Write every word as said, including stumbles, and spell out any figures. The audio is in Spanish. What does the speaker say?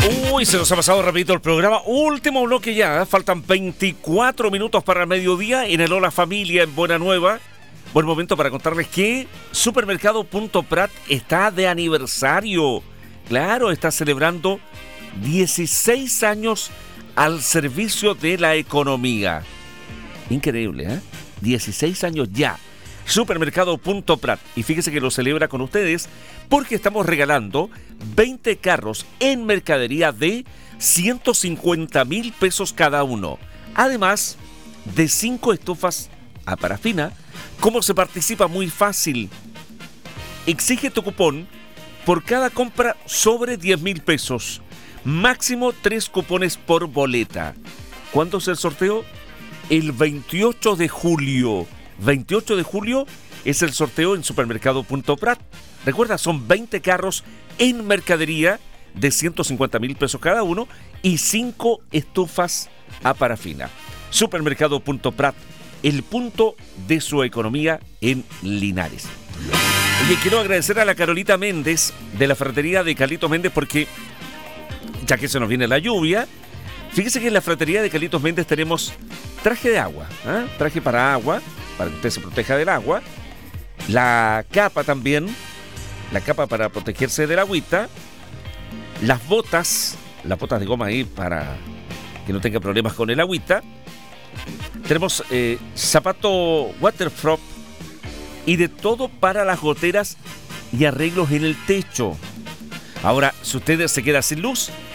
Uy, se nos ha pasado rapidito el programa. Último bloque ya. ¿eh? Faltan veinticuatro minutos para el mediodía en el Hola Familia en Buena Nueva. Buen momento para contarles que Supermercado Punto Prat está de aniversario. Claro, está celebrando dieciséis años al servicio de la economía. Increíble, ¿eh? dieciséis años ya. Supermercado Punto Prat. Y fíjese que lo celebra con ustedes porque estamos regalando veinte carros en mercadería de ciento cincuenta mil pesos cada uno. Además de cinco estufas a parafina. ¿Cómo se participa? Muy fácil. Exige tu cupón por cada compra sobre diez mil pesos. Máximo tres cupones por boleta. ¿Cuándo es el sorteo? El veintiocho de julio. veintiocho de julio es el sorteo en Supermercado Punto Prat. Recuerda, son veinte carros en mercadería de ciento cincuenta mil pesos cada uno y cinco estufas a parafina. Supermercado Punto Prat, el punto de su economía en Linares. Oye, quiero agradecer a la Carolita Méndez de la ferretería de Carlitos Méndez porque, ya que se nos viene la lluvia, fíjese que en la ferretería de Carlitos Méndez tenemos traje de agua, ¿eh? traje para agua, para que usted se proteja del agua, la capa también, la capa para protegerse del agüita, las botas, las botas de goma ahí para que no tenga problemas con el agüita. Tenemos eh, zapato waterproof y de todo para las goteras y arreglos en el techo. Ahora, si usted se queda sin luz,